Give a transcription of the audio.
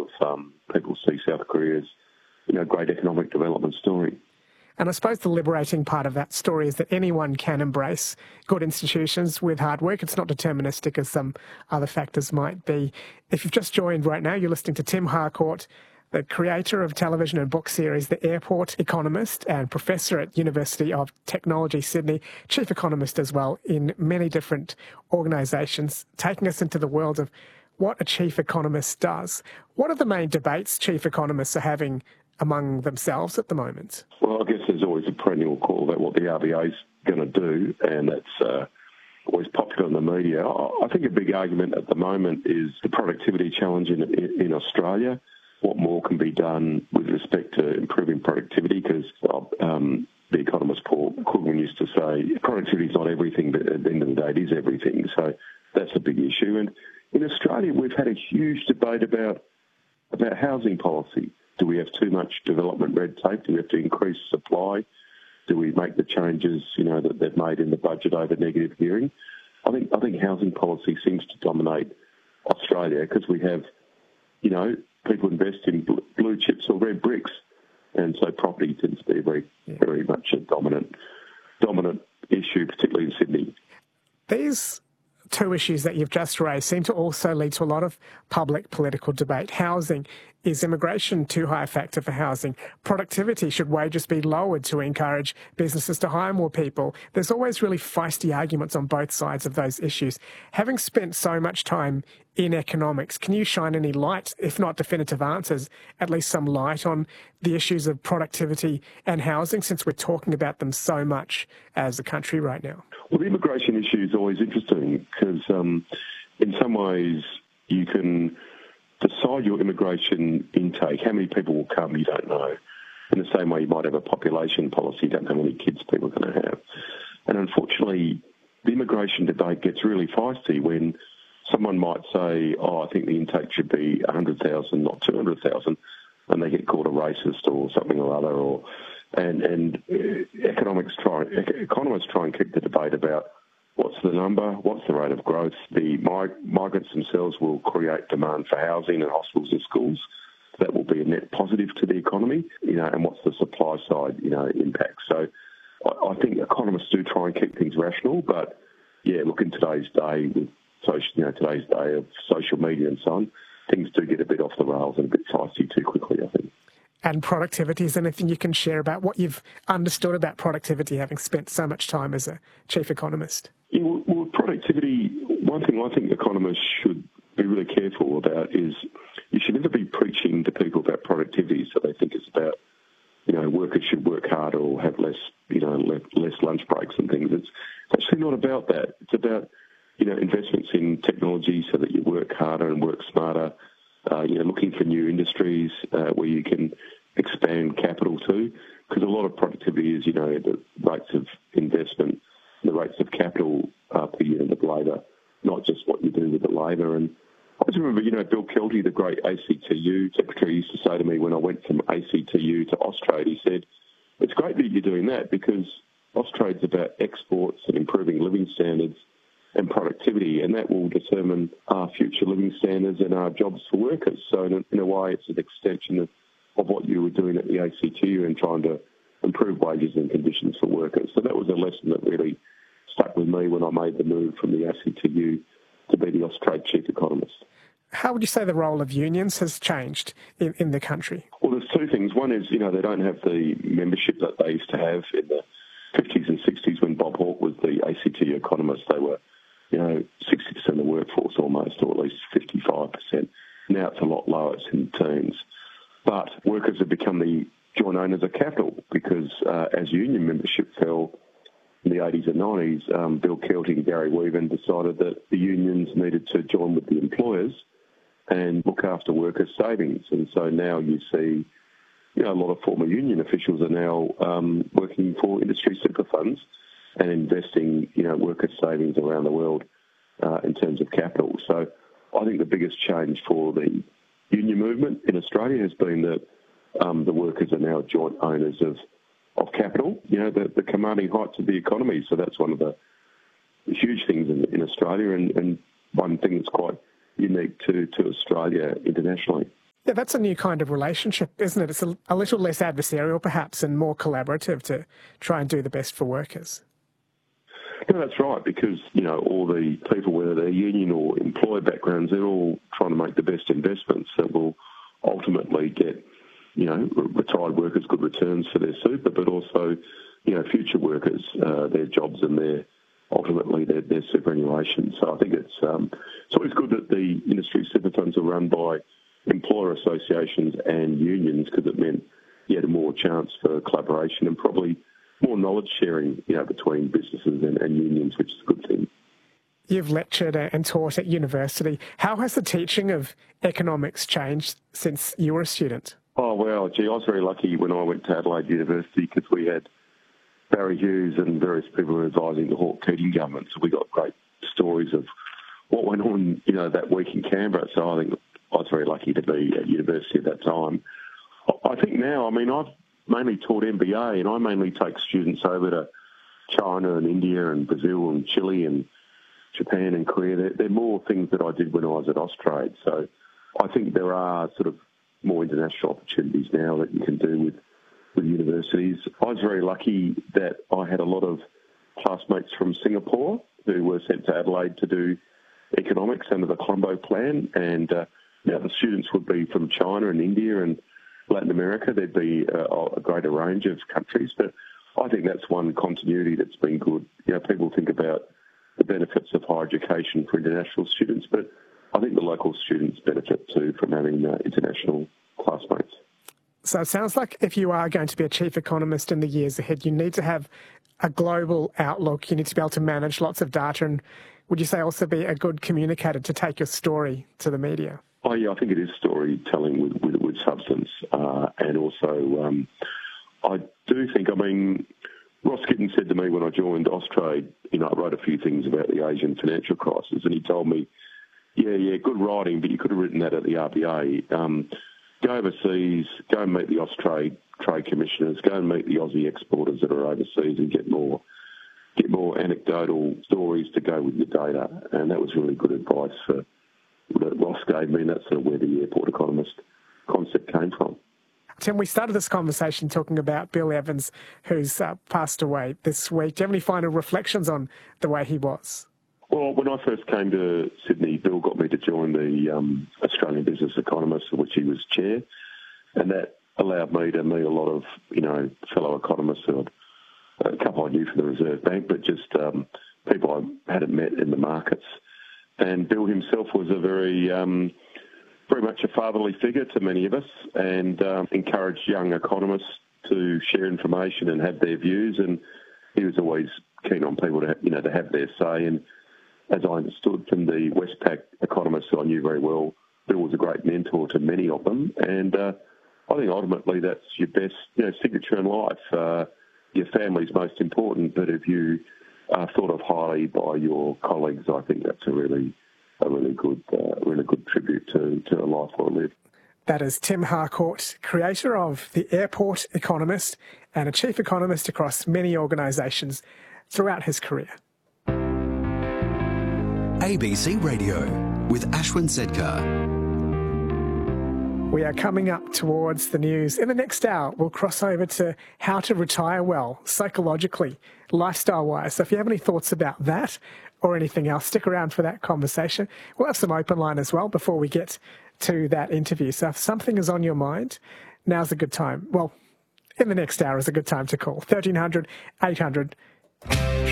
people see South Korea as, a great economic development story. And I suppose the liberating part of that story is that anyone can embrace good institutions with hard work. It's not deterministic as some other factors might be. If you've just joined right now, you're listening to Tim Harcourt, the creator of television and book series The Airport Economist and professor at University of Technology, Sydney, chief economist as well in many different organisations, taking us into the world of what a chief economist does. What are the main debates chief economists are having among themselves at the moment? Well, I guess there's always a perennial call about what the RBA's going to do, and that's always popular in the media. I think a big argument at the moment is the productivity challenge in Australia. What more can be done with respect to improving productivity? Because the economist Paul Krugman used to say, productivity is not everything, but at the end of the day, it is everything. So that's a big issue. And in Australia, we've had a huge debate about housing policy. Do we have too much development red tape? Do we have to increase supply? Do we make the changes, that they've made in the budget over negative gearing? I think housing policy seems to dominate Australia because we have, people invest in blue chips or red bricks, and so property tends to be very much a dominant issue, particularly in Sydney. These two issues that you've just raised seem to also lead to a lot of public political debate. Housing. Is immigration too high a factor for housing? Productivity, should wages be lowered to encourage businesses to hire more people? There's always really feisty arguments on both sides of those issues. Having spent so much time in economics, can you shine any light, if not definitive answers, at least some light on the issues of productivity and housing, since we're talking about them so much as a country right now? Well, the immigration issue is always interesting because in some ways you can decide your immigration intake. How many people will come, you don't know. In the same way you might have a population policy, you don't know how many kids people are going to have. And unfortunately, the immigration debate gets really feisty when someone might say, I think the intake should be 100,000, not 200,000, and they get called a racist or something or other. And economists try and keep the debate about what's the number, what's the rate of growth. The migrants themselves will create demand for housing and hospitals and schools. That will be a net positive to the economy, and what's the supply side, impact. So I think economists do try and keep things rational, but look, in today's day with today's day of social media and so on, things do get a bit off the rails and a bit feisty too quickly, I think. And productivity, is there anything you can share about what you've understood about productivity, having spent so much time as a chief economist? Yeah, well, productivity, one thing I think economists should be really careful about is you should never be preaching to people about productivity so they think it's about, workers should work harder or have less lunch breaks and things. It's actually not about that. It's about, investments in technology so that you work harder and work smarter, looking for new industries where you can expand capital to, because a lot of productivity is, the rates of investment, the rates of capital per unit of labour, not just what you do with the labour. And I always remember, Bill Kelty, the great ACTU secretary, used to say to me when I went from ACTU to Austrade, he said, it's great that you're doing that because Austrade's about exports and improving living standards and productivity, and that will determine our future living standards and our jobs for workers. So in a way, it's an extension of what you were doing at the ACTU and trying to improve wages and conditions for workers. So that was a lesson that really stuck with me when I made the move from the ACTU to be the Austrade chief economist. How would you say the role of unions has changed in the country? Well, there's two things. One is, they don't have the membership that they used to have in the 50s and 60s when Bob Hawke was the ACTU economist. They were 60% of the workforce almost, or at least 55%. Now it's a lot lower, it's in the teens. But workers have become the joint owners of capital because as union membership fell in the 80s and 90s, Bill Kelty and Gary Weaven decided that the unions needed to join with the employers and look after workers' savings. And so now you see, a lot of former union officials are now working for industry super funds and investing, workers' savings around the world in terms of capital. So I think the biggest change for the union movement in Australia has been that the workers are now joint owners of capital, the commanding heights of the economy. So that's one of the huge things in Australia and one thing that's quite unique to Australia internationally. Yeah, that's a new kind of relationship, isn't it? It's a little less adversarial, perhaps, and more collaborative to try and do the best for workers. No, that's right, because, all the people, whether they're union or employer backgrounds, they're all trying to make the best investments that will ultimately get, retired workers good returns for their super, but also, future workers, their jobs and ultimately their superannuation. So I think it's always good that the industry super funds are run by employer associations and unions, because it meant you had a more chance for collaboration and probably more knowledge sharing, between businesses and unions, which is a good thing. You've lectured and taught at university. How has the teaching of economics changed since you were a student? Oh, well, I was very lucky when I went to Adelaide University, because we had Barry Hughes and various people who were advising the Hawke Keating government. So we got great stories of what went on, that week in Canberra. So I think I was very lucky to be at university at that time. I think now, I've mainly taught MBA, and I mainly take students over to China and India and Brazil and Chile and Japan and Korea. They're more things that I did when I was at Austrade. So I think there are sort of more international opportunities now that you can do with universities. I was very lucky that I had a lot of classmates from Singapore who were sent to Adelaide to do economics under the Colombo Plan, and now the students would be from China and India and Latin America. There'd be a greater range of countries, but I think that's one continuity that's been good. People think about the benefits of higher education for international students, but I think the local students benefit too from having international classmates. So it sounds like if you are going to be a chief economist in the years ahead, you need to have a global outlook. You need to be able to manage lots of data, and would you say also be a good communicator to take your story to the media? Oh, yeah, I think it is storytelling with substance. And also, I do think, Ross Kitten said to me when I joined Austrade, I wrote a few things about the Asian financial crisis, and he told me, yeah, good writing, but you could have written that at the RBA. Go overseas, go and meet the Austrade trade commissioners, go and meet the Aussie exporters that are overseas and get more anecdotal stories to go with your data. And that was really good advice that Ross gave me, and that's sort of where the airport economist concept came from. Tim, we started this conversation talking about Bill Evans, who's passed away this week. Do you have any final reflections on the way he was? Well, when I first came to Sydney, Bill got me to join the Australian Business Economists, of which he was chair, and that allowed me to meet a lot of, fellow economists, a couple I knew from the Reserve Bank, but just people I hadn't met in the markets. And Bill himself was a very much a fatherly figure to many of us, and encouraged young economists to share information and have their views. And he was always keen on people to, to have their say. And as I understood from the Westpac economists who I knew very well, Bill was a great mentor to many of them. And I think ultimately that's your best, signature in life. Your family's most important, but if you are thought of highly by your colleagues, I think that's a really good tribute to a life well lived. That is Tim Harcourt, creator of The Airport Economist and a chief economist across many organisations throughout his career. ABC Radio with Ashwin Sedkar. We are coming up towards the news. In the next hour, we'll cross over to how to retire well, psychologically, lifestyle-wise. So if you have any thoughts about that or anything else, stick around for that conversation. We'll have some open line as well before we get to that interview. So if something is on your mind, now's a good time. Well, in the next hour is a good time to call. 1300 800